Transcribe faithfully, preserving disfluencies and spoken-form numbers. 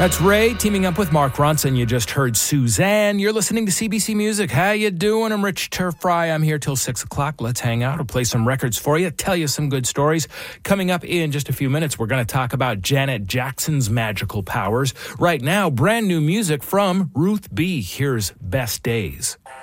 That's Ray teaming up with Mark Ronson. You just heard Suzanne. You're listening to C B C Music. How you doing? I'm Rich Turfry. I'm here till six o'clock. Let's hang out. I'll play some records for you, tell you some good stories. Coming up in just a few minutes, we're going to talk about Janet Jackson's magical powers. Right now, brand new music from Ruth B. Here's Best Days.